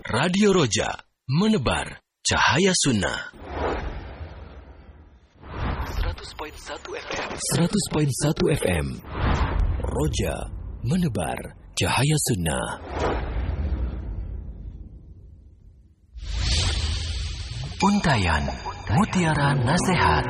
Radio Roja, menebar cahaya sunnah. 100.1 FM. Roja, menebar cahaya sunnah. Untayan Mutiara Nasihat.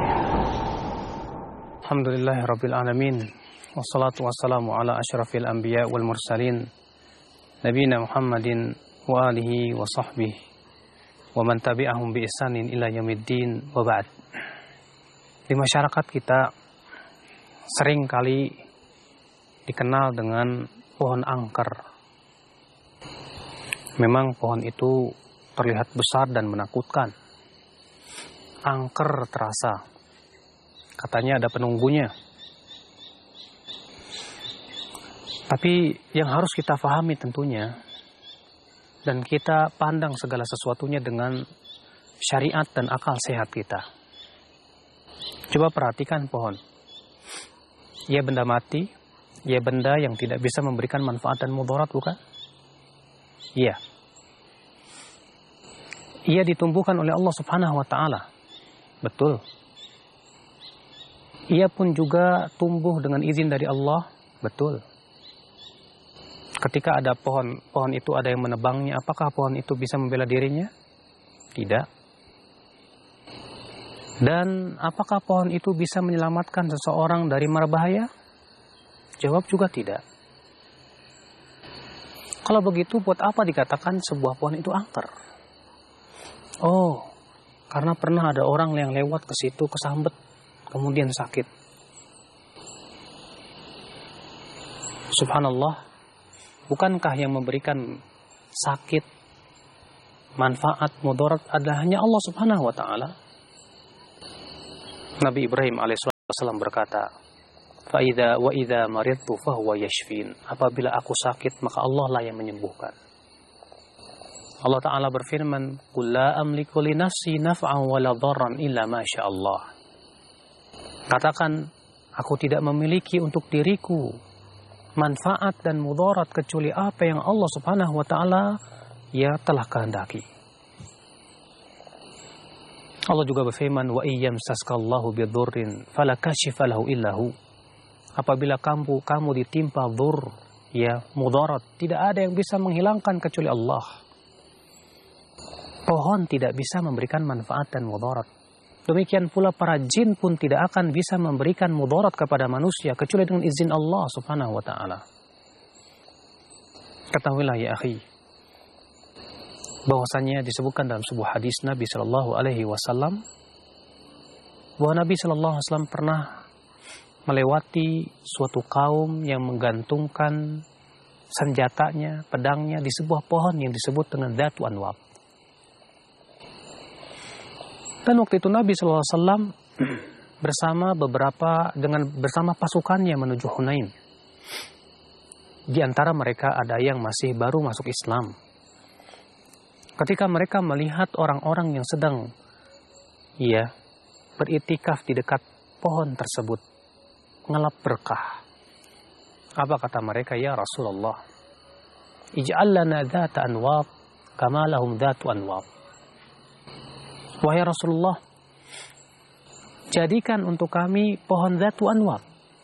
Alhamdulillahirabbil alamin. Wassalatu wassalamu ala asyrafil anbiya wal mursalin. Nabiyina Muhammadin wa alihi wa sahbihi wa man tabi'ahum bi ihsanin ila yaumiddin wa ba'd. Di masyarakat kita sering kali dikenal dengan pohon angker. Memang pohon itu terlihat besar dan menakutkan. Angker terasa. Katanya ada penunggunya. Tapi yang harus kita pahami tentunya, dan kita pandang segala sesuatunya dengan syariat dan akal sehat kita. Coba perhatikan pohon. Ia benda mati, ia benda yang tidak bisa memberikan manfaat dan mudarat, bukan? Iya. Ia ditumbuhkan oleh Allah Subhanahu wa Ta'ala. Betul. Ia pun juga tumbuh dengan izin dari Allah. Betul. Ketika ada pohon itu ada yang menebangnya, apakah pohon itu bisa membela dirinya? Tidak. Dan apakah pohon itu bisa menyelamatkan seseorang dari mara bahaya? Jawab juga tidak. Kalau begitu, buat apa dikatakan sebuah pohon itu angker? Oh, karena pernah ada orang yang lewat ke situ, kesambet, kemudian sakit. Subhanallah. Bukankah yang memberikan sakit, manfaat, mudarat adalah hanya Allah Subhanahu wa Ta'ala? Nabi Ibrahim alaihissalam berkata, "Fa idza maridtu fahuwa yashfin." Apabila aku sakit, maka Allah lah yang menyembuhkan. Allah Ta'ala berfirman, "Qul la amliku li nafsi naf'an wa la dharran illa ma syaa Allah." Katakan, aku tidak memiliki untuk diriku manfaat dan mudarat kecuali apa yang Allah Subhanahu wa Ta'ala ya telah kehendaki. Allah juga berfirman, wa iyyamsaskallahu bidurrin fala kashifa lahu illahu. Apabila kamu ditimpa dzur, ya mudarat, tidak ada yang bisa menghilangkan kecuali Allah. Pohon tidak bisa memberikan manfaat dan mudarat. Demikian pula para jin pun tidak akan bisa memberikan mudarat kepada manusia kecuali dengan izin Allah Subhanahu wa Ta'ala. Ketahuilah ya akhi, bahwasanya disebutkan dalam sebuah hadis Nabi sallallahu alaihi wasallam bahwa Nabi sallallahu alaihi wasallam pernah melewati suatu kaum yang menggantungkan senjatanya, pedangnya di sebuah pohon yang disebut dengan Dzatu Anwab. Dan waktu itu Nabi SAW bersama pasukannya menuju Hunain. Di antara mereka ada yang masih baru masuk Islam. Ketika mereka melihat orang-orang yang sedang beritikaf di dekat pohon tersebut, ngelap berkah. Apa kata mereka? Ya Rasulullah, ij'al lana dzata anwab kama lahum dzatu anwab. Wahai Rasulullah, jadikan untuk kami pohon Dzatu Anwab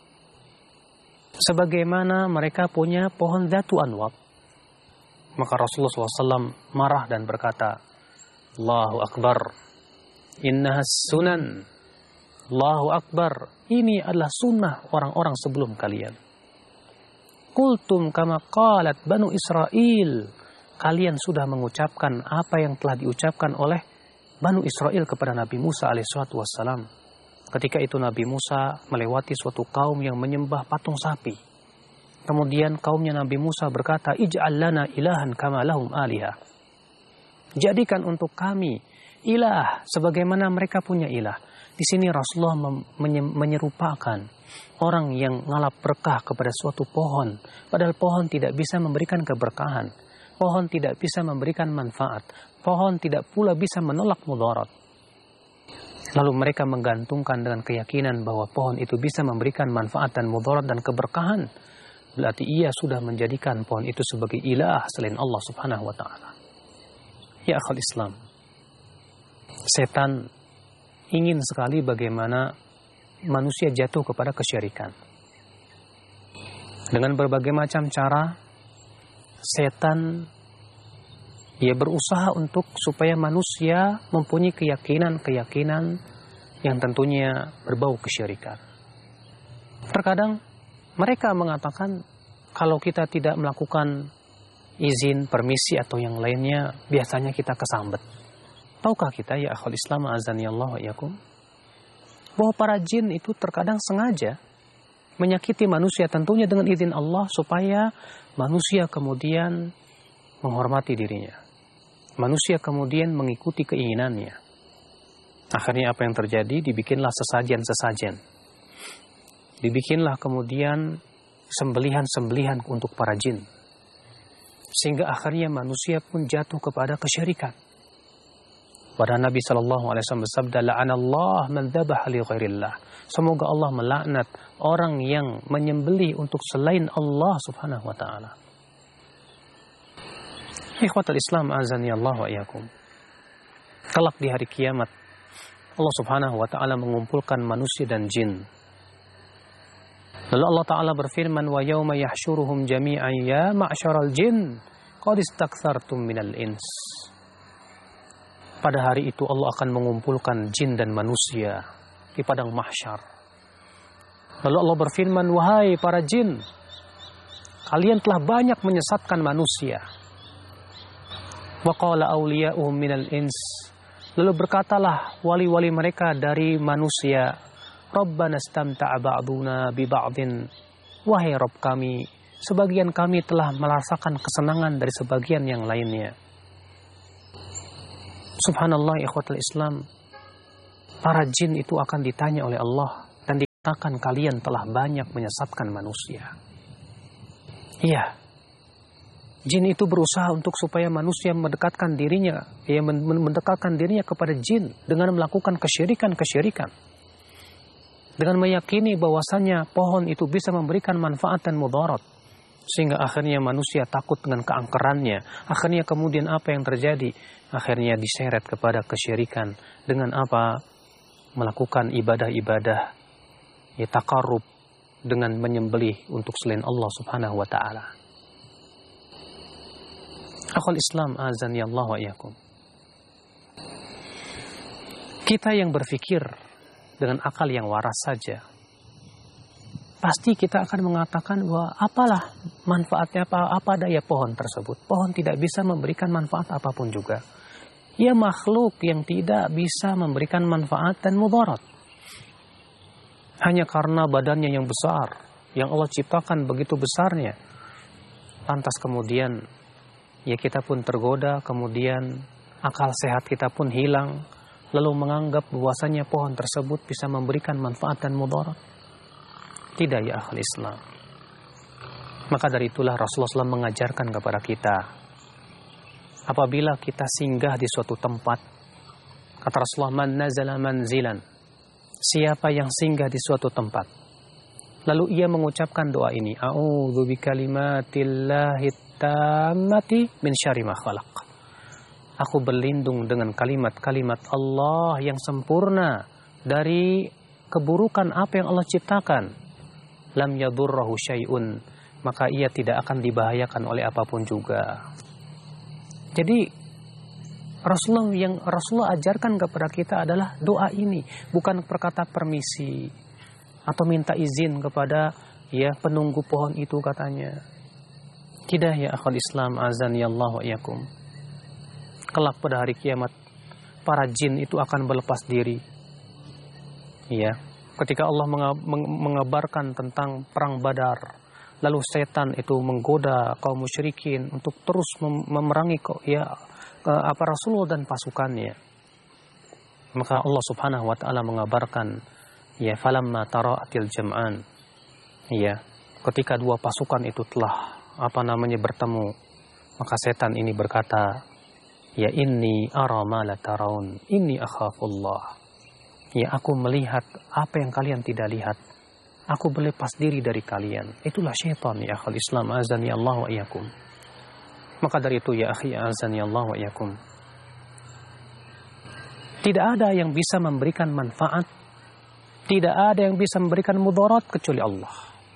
sebagaimana mereka punya pohon Dzatu Anwab. Maka Rasulullah SAW marah dan berkata, Allahu Akbar, innahas sunan. Allahu Akbar, ini adalah sunnah orang-orang sebelum kalian. Qultum kama qalat Banu Israel. Kalian sudah mengucapkan apa yang telah diucapkan oleh Banu Israel kepada Nabi Musa alaihissalatu wassalam. Ketika itu Nabi Musa melewati suatu kaum yang menyembah patung sapi. Kemudian kaumnya Nabi Musa berkata, ij'al lana ilahan kama lahum aliha. Jadikan untuk kami ilah sebagaimana mereka punya ilah. Di sini Rasulullah menyerupakan orang yang ngalap berkah kepada suatu pohon. Padahal pohon tidak bisa memberikan keberkahan. Pohon tidak bisa memberikan manfaat. Pohon tidak pula bisa menolak mudarat. Lalu mereka menggantungkan dengan keyakinan bahwa pohon itu bisa memberikan manfaat dan mudarat dan keberkahan. Berarti ia sudah menjadikan pohon itu sebagai ilah selain Allah Subhanahu wa Ta'ala. Ya akhul Islam, setan ingin sekali bagaimana manusia jatuh kepada kesyirikan. Dengan berbagai macam cara, setan berusaha untuk supaya manusia mempunyai keyakinan-keyakinan yang tentunya berbau kesyirikan. Terkadang mereka mengatakan kalau kita tidak melakukan izin, permisi atau yang lainnya, biasanya kita kesambet. Tahukah kita ya akhul Islam azanillahu wa iyyakum, bahwa para jin itu terkadang sengaja menyakiti manusia tentunya dengan izin Allah supaya manusia kemudian menghormati dirinya. Manusia kemudian mengikuti keinginannya. Akhirnya apa yang terjadi? Dibikinlah sesajen-sesajen. Dibikinlah kemudian sembelihan-sembelihan untuk para jin. Sehingga akhirnya manusia pun jatuh kepada kesyirikan. Pada Nabi SAW bersabda, la'anallah man dhabaha li ghairillah. Semoga Allah melaknat orang yang menyembelih untuk selain Allah subhanahu wa ta'ala. Ikhwatul Islam azani Allah wa iyyakum. Kelak di hari kiamat, Allah subhanahu wa ta'ala mengumpulkan manusia dan jin. Lalu Allah ta'ala berfirman, wa yawma yahsyuruhum jami'an ya ma'syaral jin qad istakthartum minal ins. Pada hari itu Allah akan mengumpulkan jin dan manusia di padang mahsyar. Lalu Allah berfirman, wahai para jin, kalian telah banyak menyesatkan manusia. Wa qala awliya'uhum minal ins. Lalu berkatalah wali-wali mereka dari manusia, Rabbana istamta'a ba'duna bi ba'din. Wahai Rabb kami, sebagian kami telah merasakan kesenangan dari sebagian yang lainnya. Subhanallah ikhwatul Islam, para jin itu akan ditanya oleh Allah dan dikatakan kalian telah banyak menyesatkan manusia. Iya, jin itu berusaha untuk supaya manusia mendekatkan dirinya, mendekatkan dirinya kepada jin dengan melakukan kesyirikan-kesyirikan. Dengan meyakini bahwasannya pohon itu bisa memberikan manfaat dan mudarat. Sehingga akhirnya manusia takut dengan keangkerannya. Akhirnya kemudian apa yang terjadi? Akhirnya diseret kepada kesyirikan. Dengan apa? Melakukan ibadah-ibadah. Takarrub dengan menyembelih untuk selain Allah subhanahu wa ta'ala. Akhul Islam azani Allah wa iyyakum. Kita yang berpikir dengan akal yang waras saja, pasti kita akan mengatakan bahwa apalah manfaatnya, apa daya pohon tersebut. Pohon tidak bisa memberikan manfaat apapun juga. Ia makhluk yang tidak bisa memberikan manfaat dan mudarat. Hanya karena badannya yang besar, yang Allah ciptakan begitu besarnya, lantas kemudian kita pun tergoda, kemudian akal sehat kita pun hilang, lalu menganggap bahwasanya pohon tersebut bisa memberikan manfaat dan mudarat. Tidak ya akhul Islam. Maka dari itulah Rasulullah SAW mengajarkan kepada kita, apabila kita singgah di suatu tempat, kata Rasulullah, man nazala manzilan, siapa yang singgah di suatu tempat, lalu ia mengucapkan doa ini, a'udzu bikalimatillahi tammati min syarri ma khalaq. Aku berlindung dengan kalimat-kalimat Allah yang sempurna dari keburukan apa yang Allah ciptakan. Lam yadurrahu syai'un, maka ia tidak akan dibahayakan oleh apapun juga. Jadi Rasulullah ajarkan kepada kita adalah doa ini, bukan perkata permisi atau minta izin kepada penunggu pohon itu katanya. Tidak ya akhul Islam azani Allah wa iyyakum. Kelak pada hari kiamat, para jin itu akan berlepas diri. Ketika Allah mengabarkan tentang perang Badar, lalu setan itu menggoda kaum musyrikin untuk terus memerangi Rasulullah dan pasukannya. Maka Allah Subhanahu wa taala mengabarkan, falamma tara'atil jam'an. Ketika dua pasukan itu telah bertemu, maka setan ini berkata, inni ara ma la taraun, inni akhafullah. Aku melihat apa yang kalian tidak lihat. Aku berlepas diri dari kalian. Itulah syaitan ya akhul Islam azani Allah wa iyyakum. Maka dari itu ya akhi azani Allah wa iyyakum, Tidak ada yang bisa memberikan manfaat, tidak ada yang bisa memberikan mudarat kecuali Allah.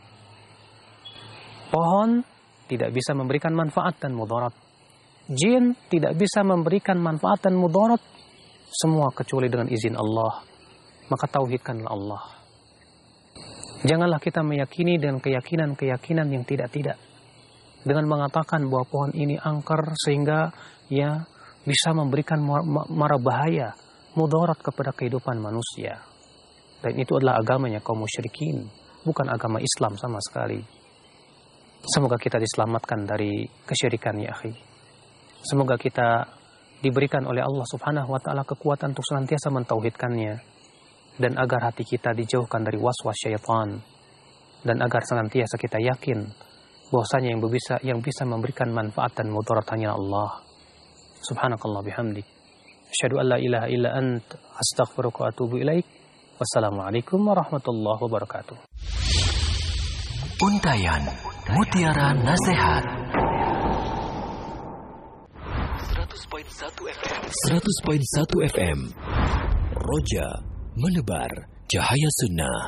Pohon tidak bisa memberikan manfaat dan mudarat. Jin tidak bisa memberikan manfaat dan mudarat, semua kecuali dengan izin Allah. Maka tauhidkanlah Allah. Janganlah kita meyakini dengan keyakinan-keyakinan yang tidak-tidak. Dengan mengatakan bahwa pohon ini angker sehingga ya bisa memberikan mara bahaya, mudarat kepada kehidupan manusia. Dan itu adalah agamanya kaum musyrikin, bukan agama Islam sama sekali. Semoga kita diselamatkan dari kesyirikan ya akhi. Semoga kita diberikan oleh Allah Subhanahu wa taala kekuatan untuk senantiasa mentauhidkannya, dan agar hati kita dijauhkan dari waswas syaitan, dan agar senantiasa kita yakin bahwasanya yang bisa memberikan manfaat dan mudarat hanya Allah. Subhanakallah bihamdik, asyhadu an la ilaha illa ant, astaghfiruka wa atubu ilaik. Wassalamualaikum warahmatullahi wabarakatuh. Untayan Mutiara Nasihat 100.1 FM Roja menebar cahaya sunnah.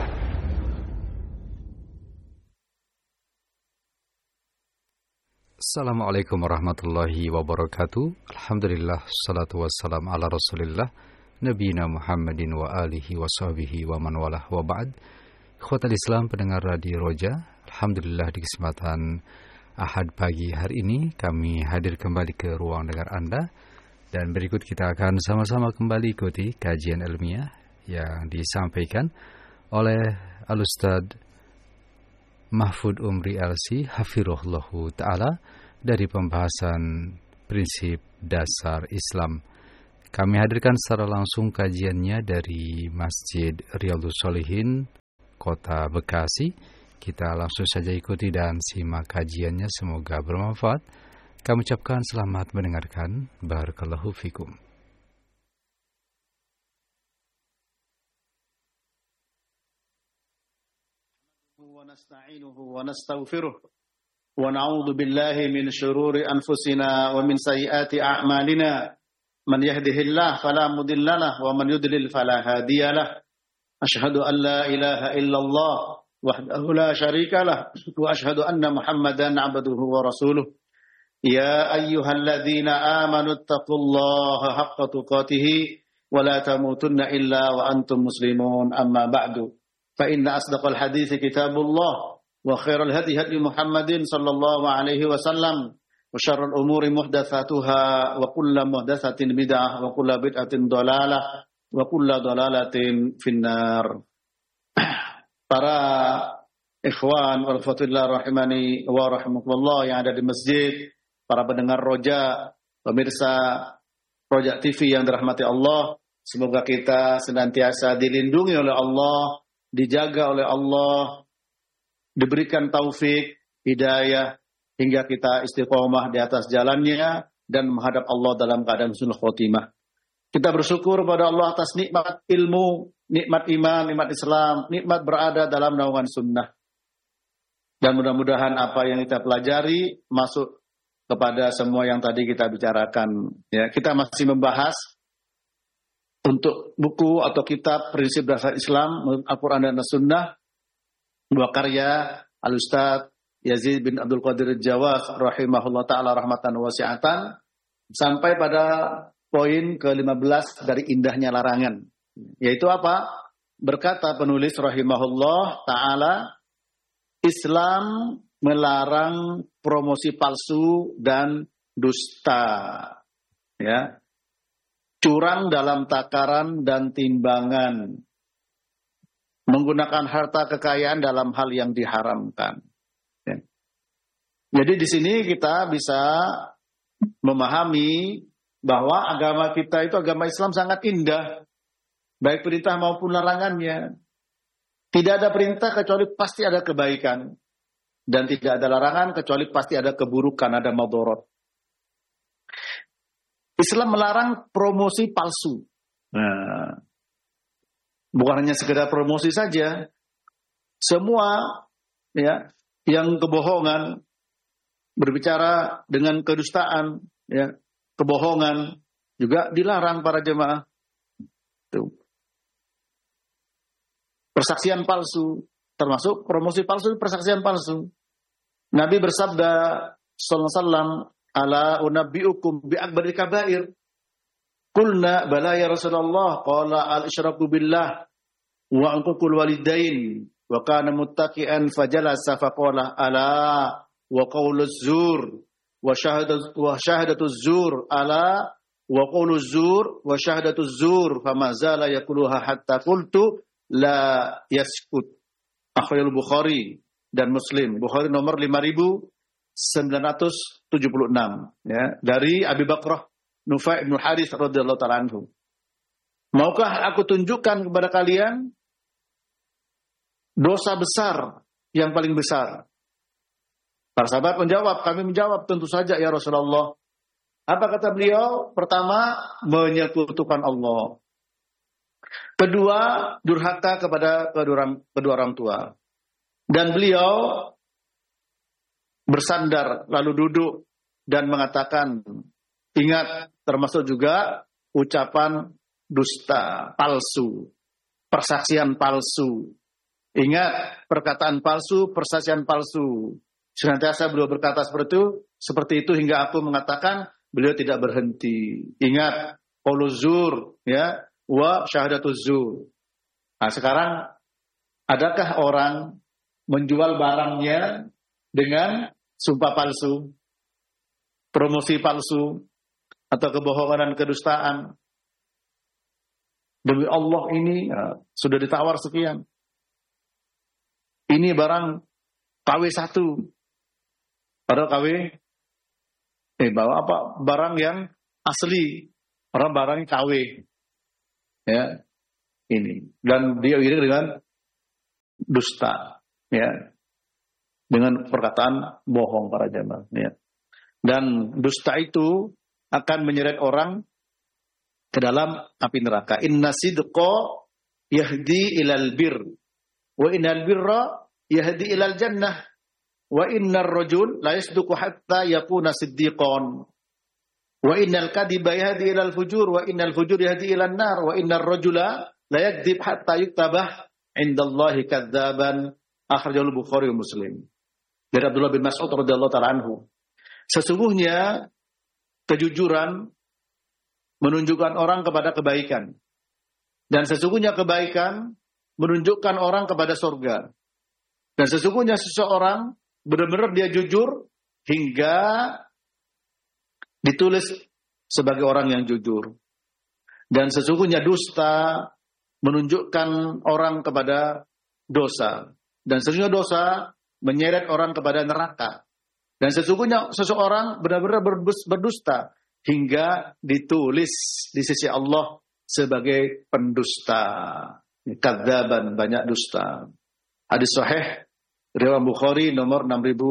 Assalamualaikum warahmatullahi wabarakatuh. Alhamdulillah, salatu wassalam ala rasulillah Nabiyina Muhammadin wa alihi wa sahbihi wa man walah wa ba'd. Ikhwatal Islam, pendengar Radio Roja, alhamdulillah di kesempatan Ahad pagi hari ini kami hadir kembali ke ruang dengar Anda, dan berikut kita akan sama-sama kembali ikuti kajian ilmiah yang disampaikan oleh Al-Ustaz Mahfud Umri LC Hafirullahu Ta'ala dari pembahasan prinsip dasar Islam. Kami hadirkan secara langsung kajiannya dari Masjid Riyadhus Shalihin, Kota Bekasi. Kita langsung saja ikuti dan simak kajiannya, semoga bermanfaat. Kami ucapkan selamat mendengarkan. Barakallahu fikum. ونستعينه ونستغفره ونعوذ بالله من شرور أنفسنا ومن سيئات أعمالنا من يهده الله فلا مضل له ومن يضلل فلا هادي له أشهد أن لا إله إلا الله وحده لا شريك له وأشهد أن محمدا عبده ورسوله يا أيها الذين آمنوا اتقوا الله حق تقاته ولا تموتن إلا وأنتم مسلمون أما بعد فإن أصدق الحديث كتاب الله وخير الهدي هدي محمد صلى الله عليه وسلم وشر الأمور محدثاتها وكل محدثة بدعة وكل بدعة ضلالة وكل ضلالة في النار. Para ikhwan wal fadillah rahimani wa rahimakumullah yang ada di masjid, para pendengar Roja, pemirsa Roja TV yang dirahmati Allah, semoga kita senantiasa dilindungi oleh Allah, dijaga oleh Allah, diberikan taufik, hidayah, hingga kita istiqomah di atas jalannya dan menghadap Allah dalam keadaan husnul khotimah. Kita bersyukur pada Allah atas nikmat ilmu, nikmat iman, nikmat Islam, nikmat berada dalam naungan sunnah. Dan mudah-mudahan apa yang kita pelajari masuk kepada semua yang tadi kita bicarakan. Ya, kita masih membahas untuk buku atau kitab prinsip dasar Islam, Al-Quran dan As-Sunnah, dua karya Al-Ustaz Yazid bin Abdul Qadir Jawaz rahimahullah ta'ala rahmatan wasi'atan, sampai pada poin ke-15 dari indahnya larangan. Yaitu apa? Berkata penulis rahimahullah ta'ala, Islam melarang promosi palsu dan dusta. Ya. Curang dalam takaran dan timbangan, menggunakan harta kekayaan dalam hal yang diharamkan. Ya. Jadi di sini kita bisa memahami bahwa agama kita itu, agama Islam sangat indah, baik perintah maupun larangannya. Tidak ada perintah kecuali pasti ada kebaikan, dan tidak ada larangan kecuali pasti ada keburukan, ada madharat. Islam melarang promosi palsu. Nah, bukan hanya sekedar promosi saja. Semua ya yang kebohongan, berbicara dengan kedustaan, ya, kebohongan juga dilarang para jemaah. Tuh. Persaksian palsu, termasuk promosi palsu, persaksian palsu. Nabi bersabda sallallahu alaihi wasallam, ala unabbiukum bi akbaril kabair. Qulna bala ya Rasulullah, qala al-isyraku billah wa uququl walidain wa kana muttaqian fajalasa faqala ala wa qauluz zur wa syahadatuz zur ala wa qauluz zur wa syahadatuz zur fama zala yaquluha hatta qultu la yaskut. Akhrajul Bukhari dan Muslim. Bukhari nomor 5976 ya, dari Abi Bakrah Nufai bin Harits radhiyallahu ta'ala anhu. Maukah aku tunjukkan kepada kalian dosa besar yang paling besar? Para sahabat menjawab, kami menjawab, tentu saja ya Rasulullah. Apa kata beliau? Pertama, menyekutukan Allah. Kedua, durhaka kepada kedua orang tua. Dan beliau bersandar lalu duduk dan mengatakan, ingat, termasuk juga ucapan dusta, palsu, persaksian palsu. Ingat, perkataan palsu, persaksian palsu. Senantiasa beliau berkata seperti itu hingga aku mengatakan beliau tidak berhenti. Ingat, qauluz zur, ya, wa syahadatuz zur. Nah, sekarang adakah orang menjual barangnya dengan sumpah palsu, promosi palsu, atau kebohongan dan kedustaan? Demi Allah ini ya, sudah ditawar sekian. Ini barang KW1. Padahal KW bawa apa? Barang yang asli. Barang KW. Ya. Ini. Dan dia iri dengan dusta, ya. Dengan perkataan bohong para jamaah, ya. Dan dusta itu akan menyeret orang ke dalam api neraka. Inna sidqa yahdi ilal bir, wa innal birra yahdi ilal jannah, wa innar rajul la yasduqu hatta yakuna siddiqan, wa innal kadiba yahdi ilal fujur, wa innal fujur yahdi ilal nar, wa innar rajula la yakdib hatta yuktabah indallahi kadzaban. Akhrajul Bukhari wa Muslim. Dari Abdullah bin Mas'ud radhiyallahu ta'ala anhu. Sesungguhnya kejujuran menunjukkan orang kepada kebaikan. Dan sesungguhnya kebaikan menunjukkan orang kepada surga. Dan sesungguhnya seseorang benar-benar dia jujur hingga ditulis sebagai orang yang jujur. Dan sesungguhnya dusta menunjukkan orang kepada dosa. Dan sesungguhnya dosa menyeret orang kepada neraka. Dan sesungguhnya seseorang benar-benar berdusta hingga ditulis di sisi Allah sebagai pendusta. Kadzaban, banyak dusta. Hadis sahih riwayat Bukhari nomor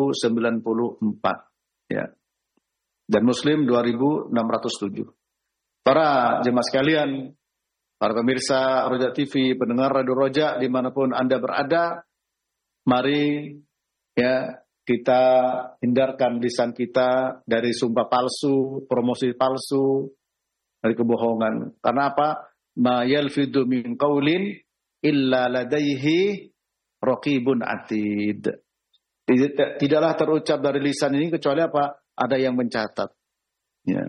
6094, ya. Dan Muslim 2607. Para jemaah sekalian, para pemirsa Roja TV, pendengar Radio Roja dimanapun Anda berada, mari ya kita hindarkan lisan kita dari sumpah palsu, promosi palsu, dari kebohongan. Karena apa? Ma yalfidu min qaulin illa ladaihi raqibun atid. Tidaklah terucap dari lisan ini kecuali apa? Ada yang mencatat. Ya.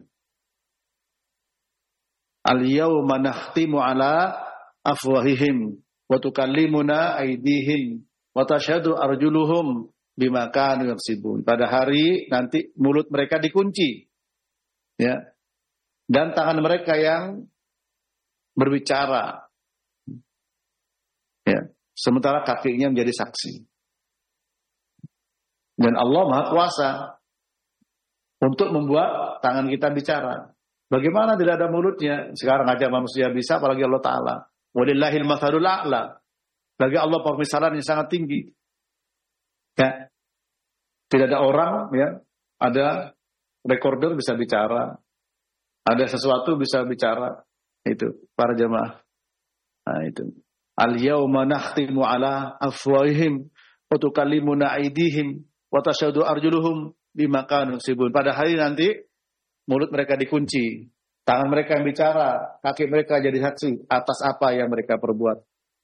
Al-yawma nakhtimu ala afwahihim wa tukallimuna aydihim wa tashhadu arjuluhum bima kanu yaksibun. Pada hari nanti mulut mereka dikunci. Ya. Dan tangan mereka yang berbicara. Ya. Sementara kakinya menjadi saksi. Dan Allah Maha Kuasa untuk membuat tangan kita bicara. Bagaimana tidak ada mulutnya? Sekarang aja manusia bisa, apalagi Allah Ta'ala. Walillahil mathalul a'la. Bagi Allah permisalan yang sangat tinggi. Ya. Tidak ada orang, ya, ada recorder bisa bicara, ada sesuatu bisa bicara. Itu para jemaah. Nah, itu. Al-yawma nakhtimu ala afwahihim wa tukallimuna aydihim wa tashhadu arjuluhum bima kanu yaksibun. Pada hari nanti mulut mereka dikunci Tangan mereka yang bicara, kaki mereka jadi saksi atas apa yang mereka perbuat.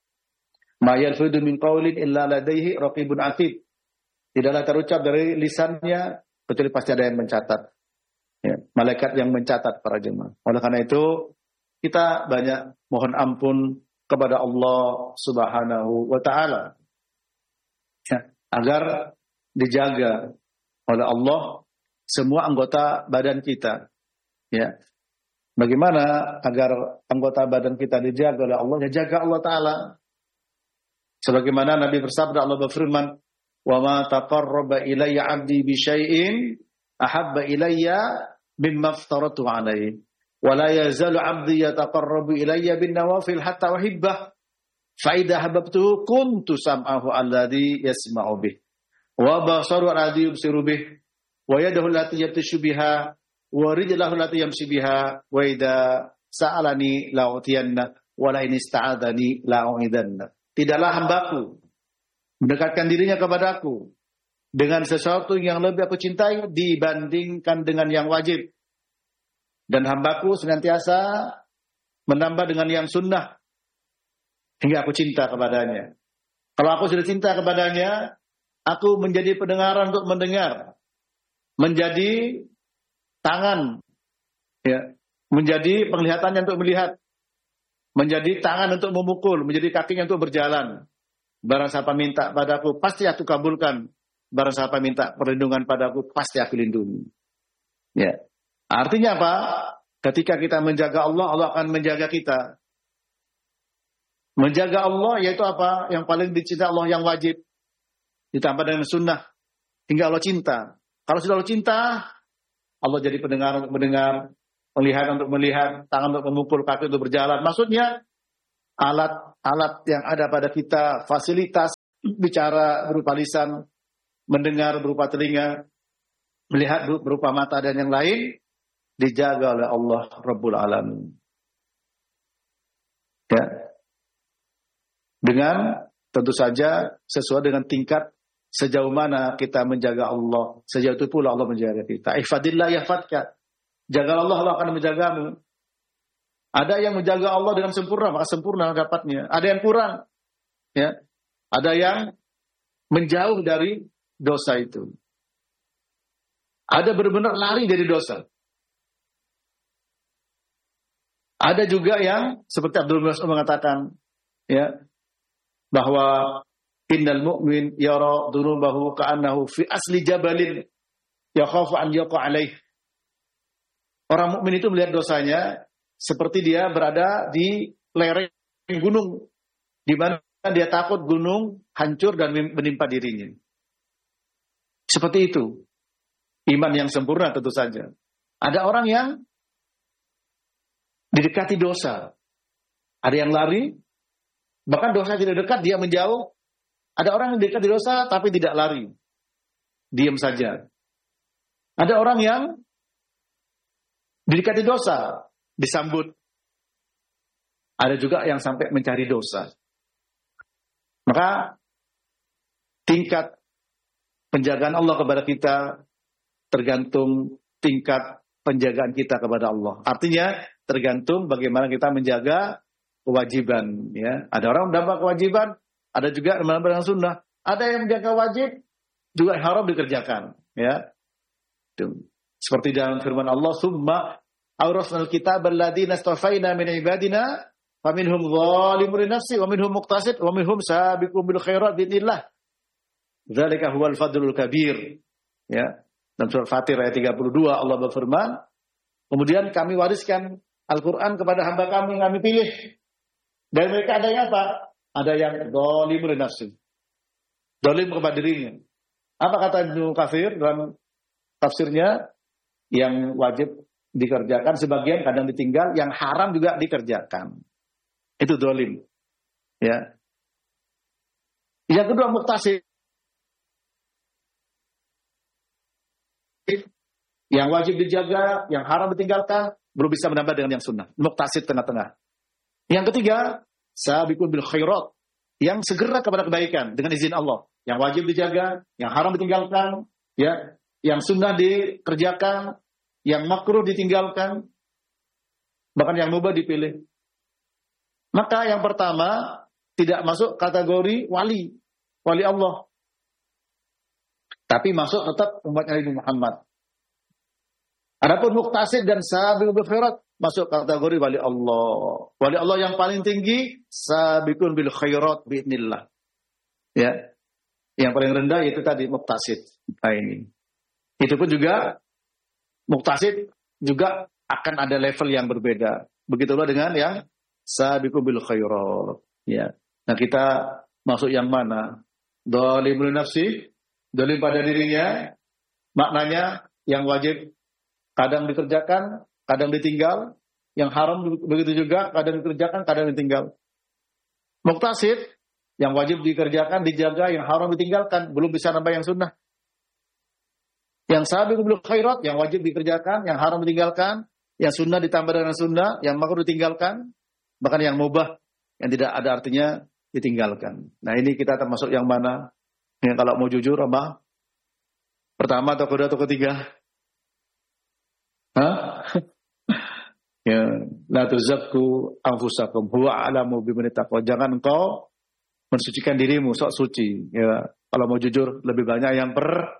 Ma yalfidu min qaulin illa ladaihi raqibun atid. Tidaklah terucap dari lisannya kecuali pasti ada yang mencatat. Ya, malaikat yang mencatat para jemaah. Oleh karena itu, kita banyak mohon ampun kepada Allah Subhanahu wa taala. Ya, agar dijaga oleh Allah semua anggota badan kita. Ya. Bagaimana agar anggota badan kita dijaga oleh Allah? Ya, jaga Allah Ta'ala. Sebagaimana Nabi bersabda, Allah berfirman, "Wa ma taqarraba ilayya 'abdi bi syai'in ahabba ilayya mimma aftaratu 'alaihi. Wa la yazalu 'abdi yataqarrabu ilayya bin nawafil hatta uhibbah. Fa idza habbtuhu kuntu sam'ahu alladhi yasma'u bih. Wa basaru alladhi yubsiru bih. Wa yadahu allati yabtashu biha. Wa rijlahu allati yamshi biha. Wa idza sa'alani la'utiyanna. Wa la in ista'adani la'u'idanna." Tidaklah hambaku mendekatkan dirinya kepadaku dengan sesuatu yang lebih aku cintai dibandingkan dengan yang wajib. Dan hambaku senantiasa menambah dengan yang sunnah hingga aku cinta kepadanya. Kalau aku sudah cinta kepadanya, aku menjadi pendengaran untuk mendengar, menjadi tangan, ya, menjadi penglihatannya untuk melihat, menjadi tangan untuk memukul, menjadi kakinya untuk berjalan. Barang siapa minta padaku, pasti aku kabulkan. Barang siapa minta perlindungan padaku, pasti aku lindungi. Ya. Artinya apa? Ketika kita menjaga Allah, Allah akan menjaga kita. Menjaga Allah yaitu apa? Yang paling dicinta Allah yang wajib. Ditambah dengan sunnah. Hingga Allah cinta. Kalau sudah Allah cinta, Allah jadi pendengar untuk mendengar, melihat untuk melihat, tangan untuk memukul, kaki untuk berjalan. Maksudnya, alat-alat yang ada pada kita, fasilitas, bicara berupa lisan, mendengar berupa telinga, melihat berupa mata dan yang lain, dijaga oleh Allah Rabbul Alamin. Ya. Dengan tentu saja sesuai dengan tingkat sejauh mana kita menjaga Allah, sejauh itu pula Allah menjaga kita. Ihfadillah yahfadka. Jaga Allah, Allah akan menjagamu. Ada yang menjaga Allah dengan sempurna, maka sempurna dapatnya. Ada yang kurang. Ya. Ada yang menjauh dari dosa itu. Ada benar-benar lari dari dosa. Ada juga yang seperti Abdul Mas'ud mengatakan, ya, bahwa innal mu'min yara dhunubahu ka'annahu fi asli jabalin yakhafu an yaqa alaih. Orang mukmin itu melihat dosanya seperti dia berada di lereng gunung, di mana dia takut gunung hancur dan menimpa dirinya. Seperti itu. Iman yang sempurna tentu saja. Ada orang yang didekati dosa. Ada yang lari, bahkan dosa tidak dekat, dia menjauh. Ada orang yang didekati dosa tapi tidak lari. Diam saja. Ada orang yang didekati dosa, disambut. Ada juga yang sampai mencari dosa. Maka tingkat penjagaan Allah kepada kita tergantung tingkat penjagaan kita kepada Allah. Artinya tergantung bagaimana kita menjaga kewajiban. Ya, ada orang menambah kewajiban, ada juga menambah dengan sunnah. Ada yang menjaga wajib, juga haram dikerjakan. Ya, itu. Seperti dalam firman Allah, "Tsumma awrasnal kitaba alladziina istafaina min ibadina, faminhum dzalimun li nafsihi wa minhum muqtasid wa minhum sabiqun bil khairat biidznillah. Dzalika huwal fadlul kabir." Ya. Dan surat Fatir ayat 32 Allah berfirman, kemudian kami wariskan Al-Quran kepada hamba kami yang kami pilih. Dan mereka ada yang apa? Ada yang dzalimun li nafsihi. Zalim kepada dirinya. Apa kata Ibnu Katsir dalam tafsirnya? Yang wajib dikerjakan, sebagian kadang ditinggal, yang haram juga dikerjakan. Itu zalim. Ya. Yang kedua muqtasid. Yang wajib dijaga, yang haram ditinggalkan, belum bisa menambah dengan yang sunnah. Muqtasid tengah-tengah. Yang ketiga, sabiqun bil khairat. Yang segera kepada kebaikan dengan izin Allah. Yang wajib dijaga, yang haram ditinggalkan, ya, yang sunnah dikerjakan, yang makruh ditinggalkan. Bahkan yang mubah dipilih. Maka yang pertama tidak masuk kategori wali Allah. Tapi masuk tetap umatnya Nabi Muhammad. Adapun muqtasid dan sabiqun bil khairat masuk kategori wali Allah. Wali Allah yang paling tinggi sabiqun bil khairat biidznillah. Ya. Yang paling rendah itu tadi muqtasid. Nah ini. Itu pun juga muqtasid juga akan ada level yang berbeda. Begitulah dengan yang sabiqun bil khairat. Ya. Nah, kita masuk yang mana? Dhalimul nafsi, dhalim pada dirinya, maknanya yang wajib kadang dikerjakan, kadang ditinggal, yang haram begitu juga, kadang dikerjakan, kadang ditinggal. Muqtasid, yang wajib dikerjakan, dijaga, yang haram ditinggalkan, belum bisa nambah yang sunnah. Yang sabiqul bil khairat, yang wajib dikerjakan, yang haram ditinggalkan, yang sunnah ditambah dengan sunnah, yang makruh ditinggalkan, bahkan yang mubah, yang tidak ada artinya ditinggalkan. Nah ini kita termasuk yang mana? Yang kalau mau jujur apa? Pertama atau kedua atau ketiga? Hah? Ya, la tuzakku anfusakum huwa a'lamu biman taqwa. Jangan engkau mensucikan dirimu, sok suci. Ya, kalau mau jujur lebih banyak yang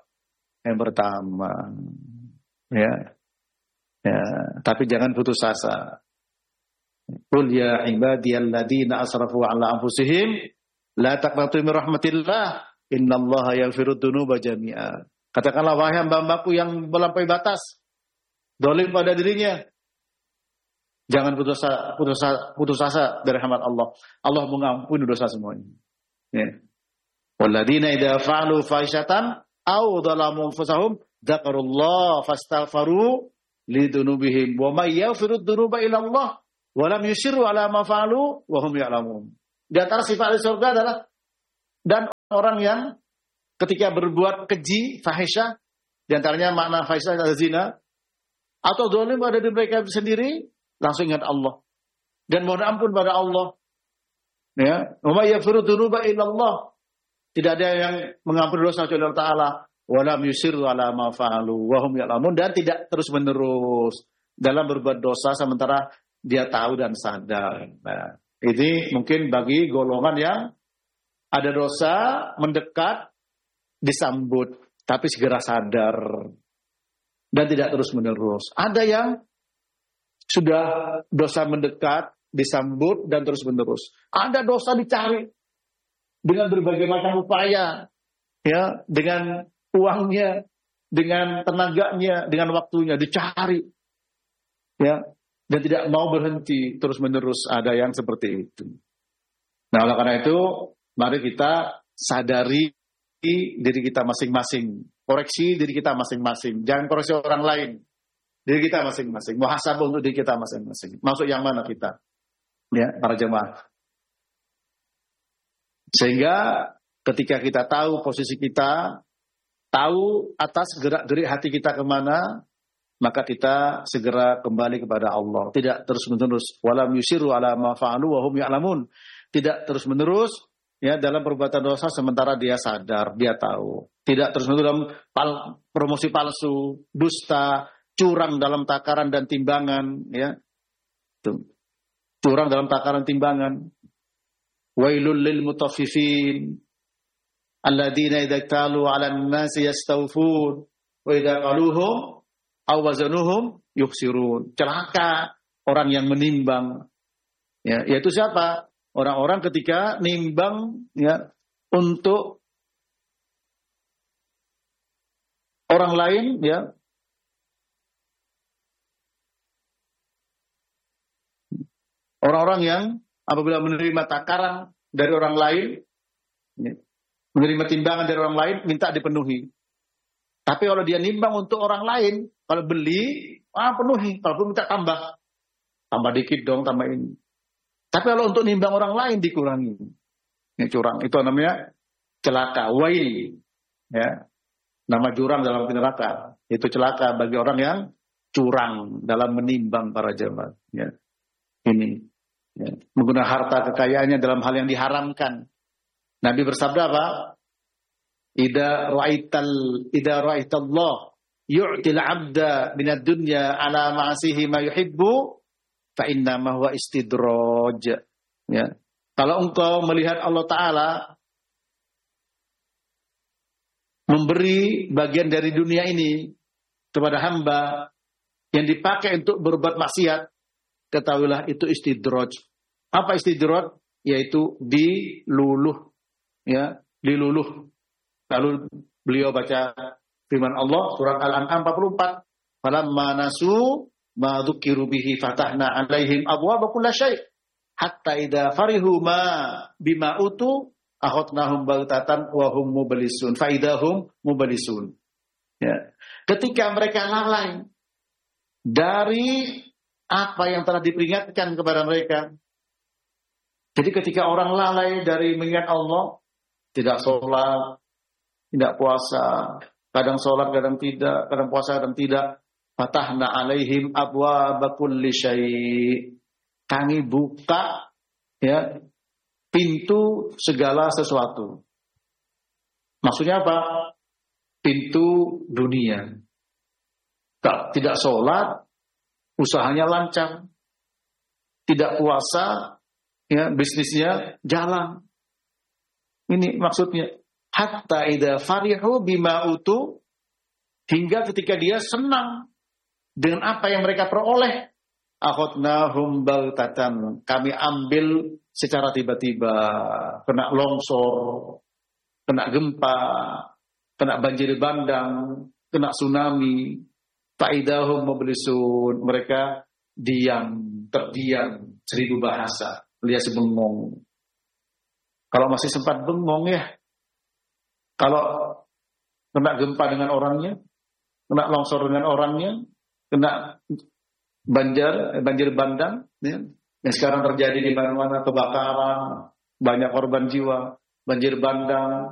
pertama. Ya. Ya, tapi jangan putus asa. Qul ya ibadiyalladzina asrafu ala anfusihim la taqnatu min rahmatillah innallaha yaghfirud dzunuba jami'a. Katakanlah wahai hamba-hambaku yang melampaui batas, zalim pada dirinya, jangan putus asa dari rahmat Allah. Allah mengampuni dosa semuanya. Ya. Walladzina idza fa'alu fahishatan aw dzalamu anfusahum dzakarullaha fastaghfaru lidzunubihim wa may yaghfirud dzunuba illa Allah walam yusirru ala ma fa'alu wa hum ya'lamun. Di antara sifat ahli surga adalah dan orang yang ketika berbuat keji, fahisha, di antaranya makna fahisha adalah zina, atau zalim pada diri mereka sendiri, langsung ingat Allah dan mohon ampun pada Allah. Ya, wa may yaghfiru dzunuba illa Allah. Tidak ada yang mengampuni dosa kecuali Allah Ta'ala. Walam yusirru ala ma fa'alu wa hum ya'lamun, dan tidak terus-menerus dalam berbuat dosa sementara dia tahu dan sadar. Nah, ini mungkin bagi golongan yang ada dosa mendekat disambut, tapi segera sadar dan tidak terus-menerus. Ada yang sudah dosa mendekat disambut dan terus-menerus. Ada dosa dicari dengan berbagai macam upaya, ya, dengan uangnya, dengan tenaganya, dengan waktunya dicari, ya. Dan tidak mau berhenti terus-menerus. Ada yang seperti itu. Nah, oleh karena itu, mari kita sadari diri kita masing-masing. Koreksi diri kita masing-masing. Jangan koreksi orang lain. Diri kita masing-masing. Muhasabah untuk diri kita masing-masing. Masuk yang mana kita? Ya, para jemaah. Sehingga ketika kita tahu posisi kita, tahu atas gerak-gerik hati kita kemana, maka kita segera kembali kepada Allah. Tidak terus-menerus. Walam yusiru ala ma fa'alu wa hum ya'lamun. Tidak terus-menerus ya dalam perbuatan dosa sementara dia sadar, dia tahu. Tidak terus-menerus dalam promosi palsu, dusta, curang dalam takaran dan timbangan, ya. Tuh. Curang dalam takaran timbangan. Wailul lil mutaffifin alladzina idza qalu 'alan nasi yastawfun wa idza qaluhum awazanuhum yukhsirun. Celaka orang yang menimbang. Ya, yaitu siapa? Orang-orang ketika nimbang ya untuk orang lain ya. Orang-orang yang apabila menerima takaran dari orang lain ya, menerima timbangan dari orang lain minta dipenuhi. Tapi kalau dia nimbang untuk orang lain, kalau beli, penuhi. Kalau minta tambah dikit dong, tambah ini. Tapi kalau untuk nimbang orang lain dikurangi. Ini curang. Itu namanya celaka. Wail. Ya. Nama jurang dalam neraka. Itu celaka bagi orang yang curang dalam menimbang para jemaah. Ya. Ini. Ya. Menggunakan harta kekayaannya dalam hal yang diharamkan. Nabi bersabda apa? Idza ra'aitallah yu'til 'abda minad dunya ala ma'asihi ma yuhibbu fa innama huwa istidraj. Ya. Kalau engkau melihat Allah Ta'ala memberi bagian dari dunia ini kepada hamba yang dipakai untuk berbuat maksiat, ketahuilah itu istidraj. Apa istidraj? Yaitu diluluh. Ya, diluluh. Lalu beliau baca firman Allah surat Al-An'am 44. Falamma nasu ma dzukiru bihi fatahna 'alaihim abwaaba kulli syai' hatta idza farihu ma bima utu akhadnahum baghtatan wa hum mublisun fa idahum mublisun. Ya. Ketika mereka lalai dari apa yang telah diperingatkan kepada mereka. Jadi ketika orang lalai dari mengingat Allah, tidak sholat, tidak puasa, kadang sholat, kadang tidak, kadang puasa, kadang tidak. Fatahna 'alaihim abwaaba kulli syai'. Kami buka ya pintu segala sesuatu. Maksudnya apa? Pintu dunia. Tidak sholat, usahanya lancar. Tidak puasa, ya bisnisnya jalan. Ini maksudnya. Hatta idza farihu bima utu, hingga ketika dia senang dengan apa yang mereka peroleh, akhadnahum baghtatan, kami ambil secara tiba-tiba, kena longsor, kena gempa, kena banjir bandang, kena tsunami, faidahum mublisun, mereka terdiam 1000 bahasa, alias bengong. Kalau masih sempat bengong ya, kalau kena gempa dengan orangnya, kena longsor dengan orangnya, kena banjir bandang, ya, yang sekarang terjadi di mana-mana, kebakaran, banyak korban jiwa, banjir bandang,